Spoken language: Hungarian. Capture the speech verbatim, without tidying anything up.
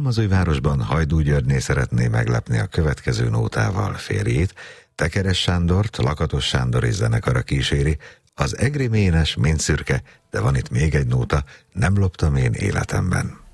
Halmazújvárosban Hajdú Györgyné szeretné meglepni a következő nótával férjét, Tekeres Sándort Lakatos Sándor és zenekara kíséri, az egri ménes, mint szürke, de van itt még egy nóta, nem loptam én életemben.